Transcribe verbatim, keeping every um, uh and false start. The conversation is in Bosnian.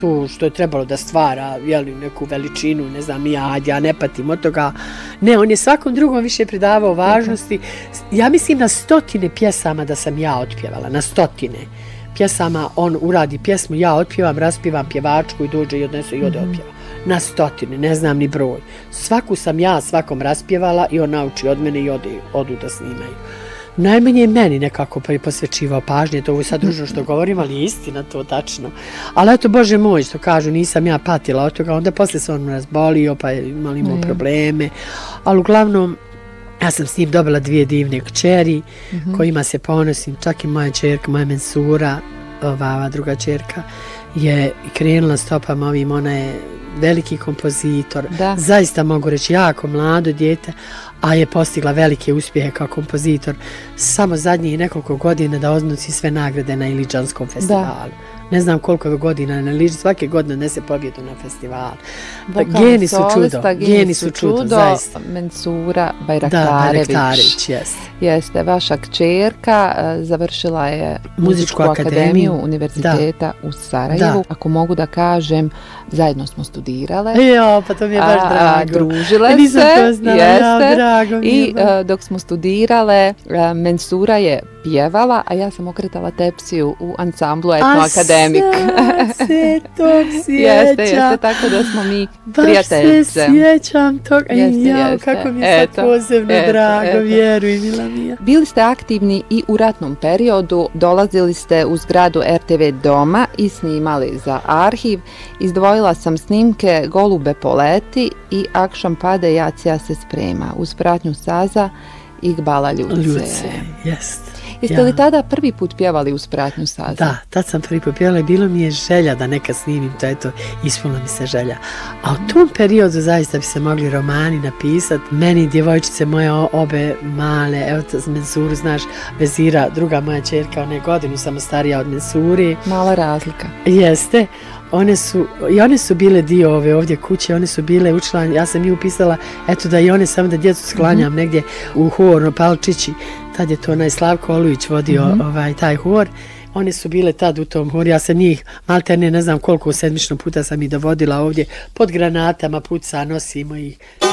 tu što je trebalo da stvara jeli, neku veličinu, ne znam ja, ja ne patim od toga. Ne, on je svakom drugom više pridavao važnosti. Ja mislim na stotine pjesama da sam ja otpjevala, na stotine pjesama. On uradi pjesmu, ja otpjevam, raspivam pjevačku i dođe i odnese i ode otpjeva. Na stotine, ne znam ni broj. Svaku sam ja svakom raspjevala i on nauči od mene i ode, odu da snimaju. Najmanje je meni nekako posvećivao pažnje, to ovo sad ružno što govorim, ali je istina to tačno. Ali eto, Bože moj, što kažu, nisam ja patila od toga, onda posle se on razbolio, pa je imali imao mm. probleme. Ali uglavnom, ja sam s njim dobila dvije divne kćeri, mm-hmm. kojima se ponosim, čak i moja čerka, moja Mensura, ova, ova druga čerka, je krenula stopama ovim, ona je veliki kompozitor, da. Zaista mogu reći jako mlado dijete, a je postigla velike uspjehe kao kompozitor. Samo zadnjih nekoliko godina da odnosi sve nagrade na Ilidžanskom festivalu. Da. Ne znam koliko godina na Ilidži, svake godine nese pobjedu na festivalu. Geni su čudo, geni su čudo, zaista. Mensura Bajraktarević. Da, Bajraktarević, jeste. Jeste, vaša kćerka završila je Muzičku, Muzičku akademiju, akademiju Univerziteta da. U Sarajevu. Da. Ako mogu da kažem, zajedno smo studirale. Jo, pa to mi je baš drago. A, družile e, se, to znala, jeste. Ja, drago mi je. I a, dok smo studirale, a, Mensura je pjevala, a ja sam okretala tepsiju u ansamblu Etno Akademik. A sad se tog sjećam. Jeste, jeste, tako da smo mi baš prijateljice. Baš se sjećam tog. Jeste, jao, jeste. kako mi je sad eto, posebno eto, drago, eto. vjeruj, mila mija. Bili ste aktivni i u ratnom periodu, dolazili ste u zgradu er te ve Doma i snimali za arhiv. Izdvojila sam snimke Golube poleti i Akšam pade, Jacija se sprema, uz pratnju saza Iqbala Ljuce. Ljuce, jest. Jeste ja. li tada prvi put pjevali uz pratnju saza? Da, tad sam prvi put pjevala i bilo mi je želja da nekad snimim, to eto, ispunila mi se želja. A u tom periodu zaista bi se mogli romani napisati. Meni djevojčice moje obe male, evo Mensuru, znaš, Vezira, druga moja čerka, ona je godinu samo starija od Mensuri. Mala razlika. Jeste. One su, i one su bile dio ove ovdje kuće, one su bile učila, ja sam ih upisala, eto da i one samo da djecu sklanjam mm-hmm. negdje u hor, Palčići, tad je to onaj Slavko Olujić vodio mm-hmm. ovaj, taj hor, one su bile tad u tom horu, ja sam njih, maltene ne znam koliko sedmično puta sam ih dovodila ovdje, pod granatama puca, nosimo ih.